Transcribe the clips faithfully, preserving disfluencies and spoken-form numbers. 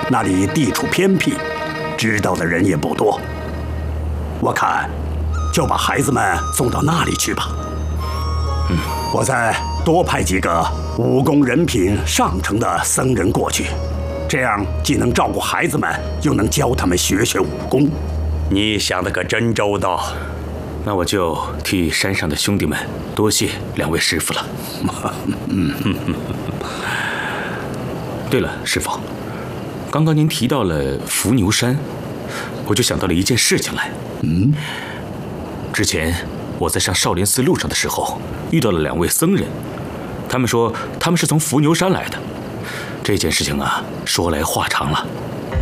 那里地处偏僻，知道的人也不多。我看，就把孩子们送到那里去吧。 嗯， 我再多派几个武功人品上乘的僧人过去，这样既能照顾孩子们，又能教他们学学武功。 你想的可真周到。 那我就替山上的兄弟们多谢两位师傅了。嗯，对了，师傅，刚刚您提到了伏牛山，我就想到了一件事情来。 嗯， 之前我在上少林寺路上的时候，遇到了两位僧人，他们说他们是从伏牛山来的。这件事情啊，说来话长了。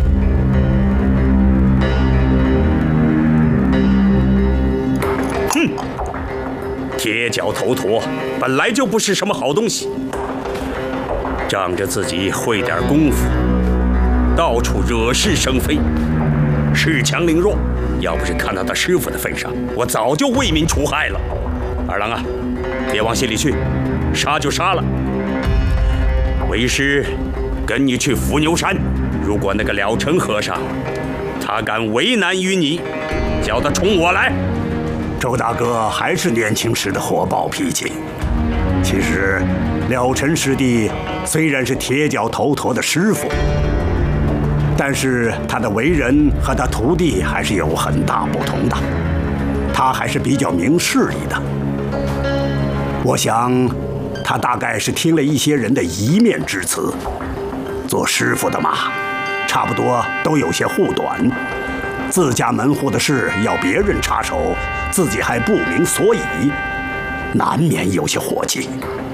哼，铁脚头陀本来就不是什么好东西，仗着自己会点功夫，到处惹是生非，恃强凌弱。要不是看到他师傅的份上，我早就为民除害了。二郎啊，别往心里去，杀就杀了。为师跟你去伏牛山，如果那个了尘和尚他敢为难于你，叫他冲我来。 周大哥还是年轻时的火爆脾气。其实，了尘师弟虽然是铁脚头陀的师傅，但是他的为人和他徒弟还是有很大不同的。他还是比较明事理的。我想，他大概是听了一些人的一面之词。做师傅的嘛，差不多都有些护短。自家门户的事要别人插手，自己还不明所以，难免有些火气。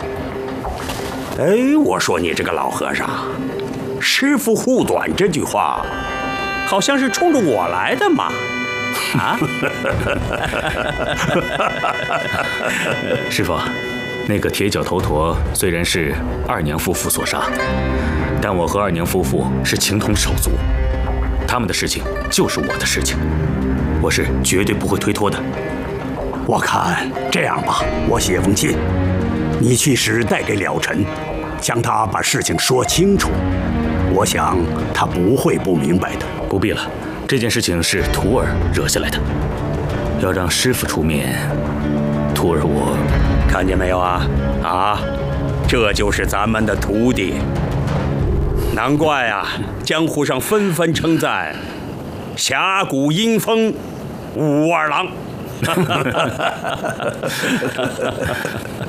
哎，我说你这个老和尚，师傅护短这句话，好像是冲着我来的嘛？啊？ 师傅，那个铁脚头陀虽然是二娘夫妇所杀，但我和二娘夫妇是情同手足。他们的事情就是我的事情，我是绝对不会推脱的。 我看这样吧，我写封信，你去时带给了尘，向他把事情说清楚。我想他不会不明白的。 不必了，这件事情是徒儿惹下来的，要让师傅出面，徒儿我…… 看见没有啊？啊，这就是咱们的徒弟。难怪啊，江湖上纷纷称赞侠骨阴风武二郎。